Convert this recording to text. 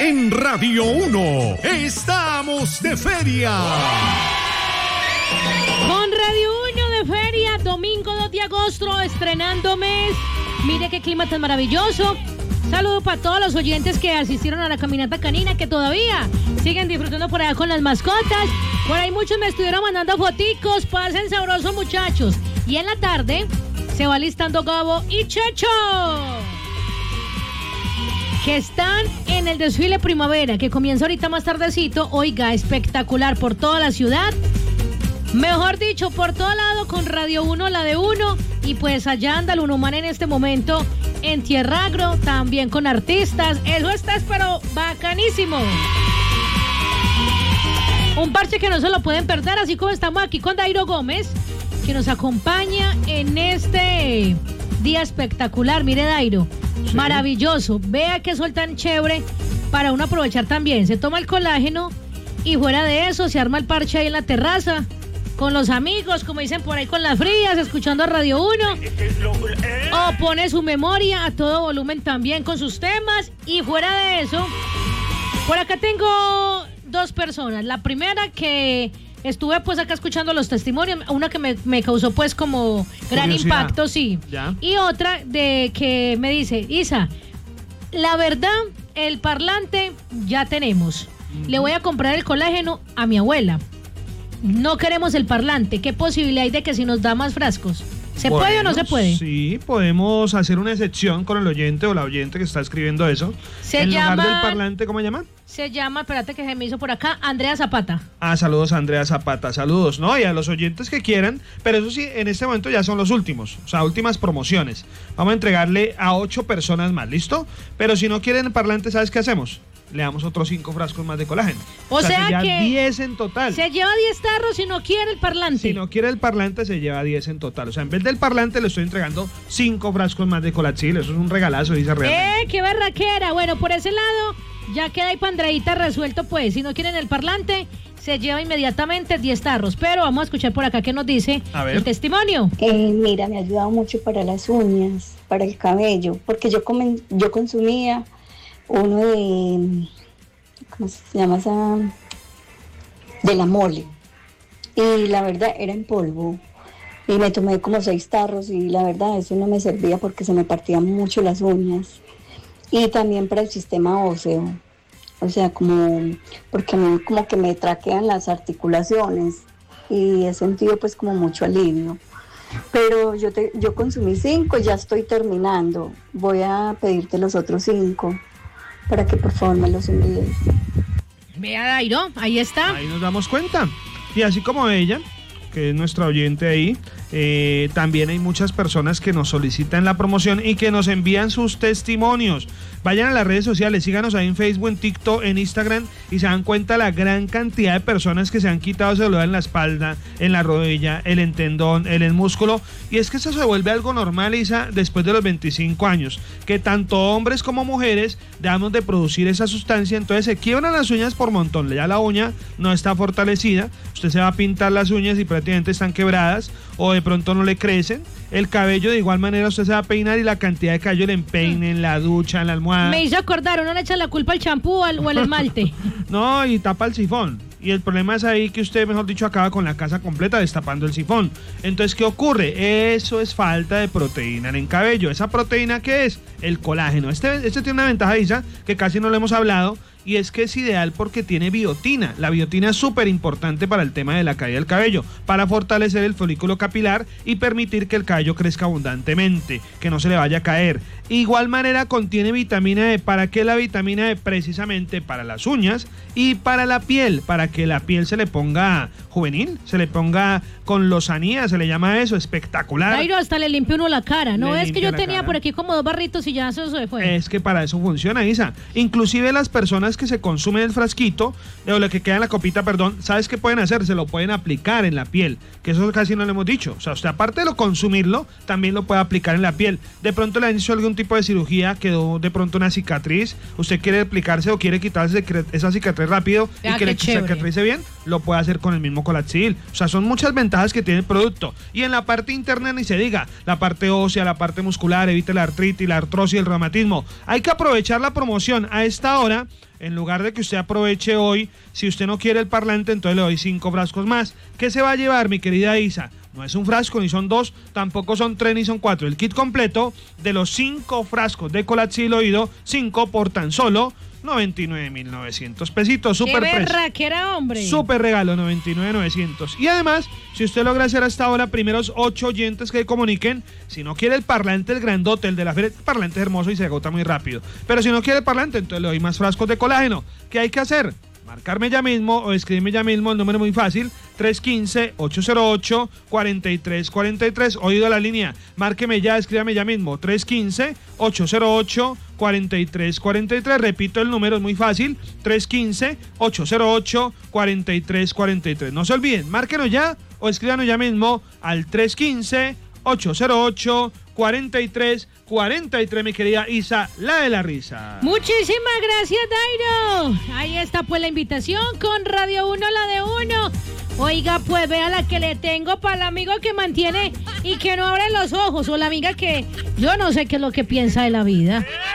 En Radio 1 estamos de feria. Con Radio 1 de feria, domingo 2 de agosto, estrenando mes. Mire qué clima tan maravilloso. Saludo para todos los oyentes que asistieron a la caminata canina, que todavía siguen disfrutando por allá con las mascotas. Por ahí muchos me estuvieron mandando foticos. Pasen sabrosos, muchachos. Y en la tarde se va listando Gabo y Checho, que están en el desfile primavera, que comienza ahorita más tardecito. Oiga, espectacular por toda la ciudad. Mejor dicho, por todo lado con Radio 1, la de 1. Y pues allá anda el Unoman en este momento en Tierra Agro, también con artistas. Eso está, pero bacanísimo. Un parche que no se lo pueden perder, así como estamos aquí con Dairo Gómez, que nos acompaña en este día espectacular. Mire, Dairo, sí, maravilloso. Vea qué sol tan chévere para uno aprovechar también. Se toma el colágeno y fuera de eso se arma el parche ahí en la terraza con los amigos, como dicen por ahí, con las frías, escuchando a Radio 1, o pone su memoria a todo volumen también con sus temas. Y fuera de eso, por acá tengo dos personas. La primera, que estuve pues acá escuchando los testimonios, una que me causó pues como gran impacto, sí. ¿Ya? Y otra de que me dice: Isa, la verdad, el parlante ya tenemos. Le voy a comprar el colágeno a mi abuela. No queremos el parlante. ¿Qué posibilidad hay de que si nos da más frascos? ¿Se puede o no se puede? Sí, podemos hacer una excepción con el oyente o la oyente que está escribiendo eso. En lugar del parlante, ¿cómo se llama? Se llama, espérate que se me hizo por acá, Andrea Zapata. Saludos a Andrea Zapata, saludos, ¿no? Y a los oyentes que quieran, pero eso sí, en este momento ya son los últimos, o sea, últimas promociones. Vamos a entregarle a 8 personas más, ¿listo? Pero si no quieren el parlante, ¿sabes qué hacemos? Le damos otros 5 frascos más de colágeno. O sea que 10 en total. Se lleva 10 tarros si no quiere el parlante. Si no quiere el parlante, se lleva 10 en total. O sea, en vez del parlante le estoy entregando 5 frascos más de Colachil. Eso es un regalazo, dice realmente. ¡Qué berraquera! Bueno, por ese lado, ya queda ahí Pandreita resuelto, pues. Si no quieren el parlante, se lleva inmediatamente 10 tarros. Pero vamos a escuchar por acá qué nos dice el testimonio. Mira, me ha ayudado mucho para las uñas, para el cabello, porque yo consumía uno de, ¿cómo se llama esa? De la mole. Y la verdad era en polvo. Y me tomé como 6 tarros y la verdad eso no me servía porque se me partían mucho las uñas. Y también para el sistema óseo. O sea, porque como que me traquean las articulaciones y he sentido pues como mucho alivio. Pero yo consumí 5, ya estoy terminando. Voy a pedirte los otros 5 para que por favor me los envíes. Vea, Dairo, ahí está. Ahí nos damos cuenta. Y así como ella, que es nuestra oyente ahí, también hay muchas personas que nos solicitan la promoción y que nos envían sus testimonios. Vayan a las redes sociales, síganos ahí en Facebook, en TikTok, en Instagram, y se dan cuenta la gran cantidad de personas que se han quitado celular en la espalda, en la rodilla, en el tendón, en el músculo. Y es que eso se vuelve algo normal, Isa, después de los 25 años, que tanto hombres como mujeres dejamos de producir esa sustancia, entonces se quiebran las uñas por montón. Ya la uña no está fortalecida, usted se va a pintar las uñas y prácticamente están quebradas, o de pronto no le crecen. El cabello de igual manera usted se va a peinar y la cantidad de cabello le empeine en la ducha, en la almohada. Me hizo acordar, uno le echa la culpa al champú o al esmalte. No, y tapa el sifón. Y el problema es ahí que usted, mejor dicho, acaba con la casa completa destapando el sifón. Entonces, ¿qué ocurre? Eso es falta de proteína en el cabello. ¿Esa proteína qué es? El colágeno. Este tiene una ventaja, Isa, que casi no le hemos hablado, y es que es ideal porque tiene biotina. La biotina es súper importante para el tema de la caída del cabello, para fortalecer el folículo capilar y permitir que el cabello crezca abundantemente, que no se le vaya a caer. Igual manera contiene vitamina E. ¿Para qué la vitamina E? Precisamente para las uñas y para la piel, para que la piel se le ponga juvenil, se le ponga con lozanía, se le llama eso, espectacular. Nairo, hasta le limpia uno la cara, ¿no? Es que yo tenía por aquí como 2 barritos y ya eso se fue. Es que para eso funciona, Isa. Inclusive las personas que se consumen el frasquito, o lo que queda en la copita, perdón, ¿sabes qué pueden hacer? Se lo pueden aplicar en la piel, que eso casi no le hemos dicho. O sea, usted aparte de consumirlo, también lo puede aplicar en la piel. De pronto le han hecho algún tipo de cirugía, quedó de pronto una cicatriz, usted quiere aplicarse o quiere quitarse esa cicatriz rápido y que le cicatrice bien, lo puede hacer con el mismo Colacil. O sea, son muchas ventajas que tiene el producto. Y en la parte interna ni se diga, la parte ósea, la parte muscular, evita la artritis, la artrosis, el reumatismo. Hay que aprovechar la promoción a esta hora. En lugar de que usted aproveche hoy, si usted no quiere el parlante, entonces le doy 5 frascos más. ¿Qué se va a llevar, mi querida Isa? No es un frasco, ni son 2, tampoco son 3, ni son 4. El kit completo de los 5 frascos de Colacil Oído, 5 por tan solo 99.900 pesitos. Super ¡qué berraquera, hombre! Super regalo, 99.900. Y además, si usted logra hacer hasta ahora primeros 8 oyentes que comuniquen, si no quiere el parlante, el grandote, el de la feria, el parlante es hermoso y se agota muy rápido. Pero si no quiere el parlante, entonces le doy más frascos de colágeno. ¿Qué hay que hacer? Marcarme ya mismo o escribirme ya mismo, el número muy fácil, 315-808-4343, oído a la línea, márqueme ya, escríbame ya mismo, 315-808-4343, repito el número, es muy fácil, 315-808-4343, no se olviden, márquenos ya o escríbanos ya mismo al 315-808-4343, mi querida Isa, la de la risa. Muchísimas gracias, Dairo. Ahí está pues la invitación con Radio 1, la de 1. Oiga, pues vea la que le tengo para el amigo que mantiene y que no abre los ojos, o la amiga que yo no sé qué es lo que piensa de la vida.